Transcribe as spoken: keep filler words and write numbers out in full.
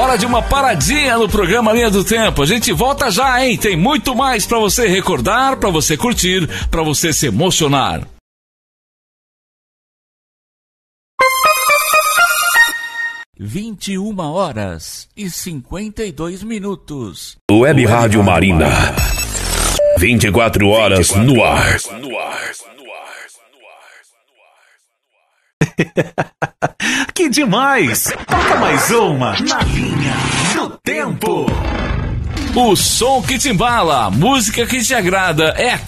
hora de uma paradinha no programa Linha do Tempo. A gente volta já, hein? Tem muito mais pra você recordar, pra você curtir, pra você se emocionar. vinte e uma horas e cinquenta e dois minutos. Web Rádio Marina. vinte e quatro horas no ar. No ar. Que demais! Toca mais uma na Linha do Tempo. O som que te embala, a música que te agrada é